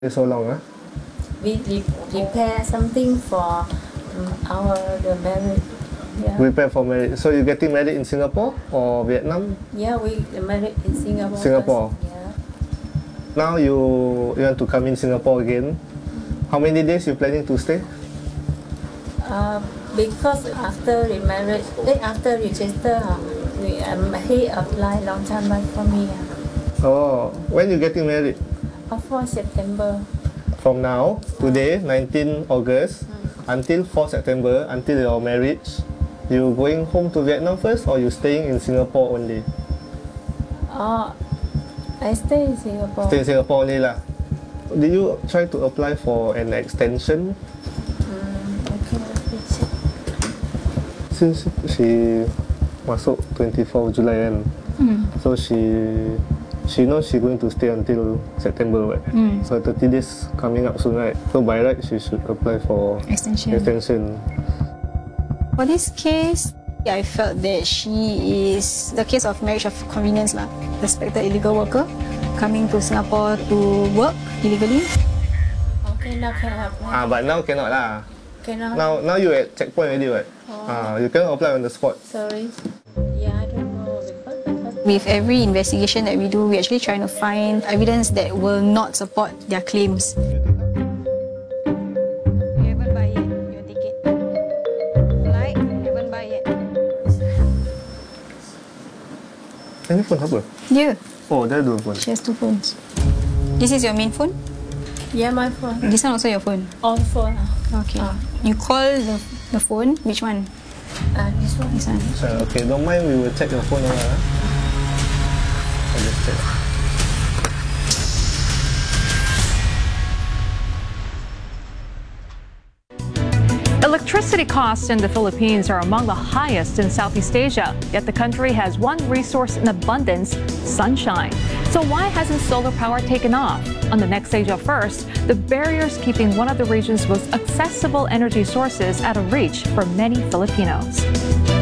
So long, huh? We prepare something for the marriage. Yeah. Prepare for marriage. So you're getting married in Singapore or Vietnam? Yeah, we married in Singapore. Singapore. First. Yeah. Now you want to come in Singapore again. How many days you planning to stay? Because after we married, after register, he applied long time back for me. Oh, when you getting married? For September. From now, today, 19 August, until 4 September, until your marriage, you going home to Vietnam first or you staying in Singapore only? I stay in Singapore. Stay in Singapore only lah. Did you try to apply for an extension? Okay, let me check. Since she masuk 24 July kan, so she knows she going to stay until September, right? So 30 days coming up soon, right? So by right, she should apply for extension. For this case, I felt that she is the case of marriage of convenience lah. Suspected illegal worker coming to Singapore to work illegally. Okay, now can I apply? But now cannot lah. Cannot. Now you at checkpoint already, right? You cannot apply on the spot. Sorry. Yeah, I don't know. With every investigation that we do, we're actually trying to find evidence that will not support their claims. You haven't buy yet your ticket. Flight, haven't buy yet. Ini phone apa? Yeah, Oh, dia dua phone. she has two phones. This is your main phone? Yeah, my phone. This one also your phone? On phone. Okay. You call the phone, which one? This one. This one. So, okay, don't mind, we will check your phone now. I'll just check. Electricity costs in the Philippines are among the highest in Southeast Asia, yet the country has one resource in abundance, sunshine. So why hasn't solar power taken off? On the next Asia First, the barriers keeping one of the region's most accessible energy sources out of reach for many Filipinos.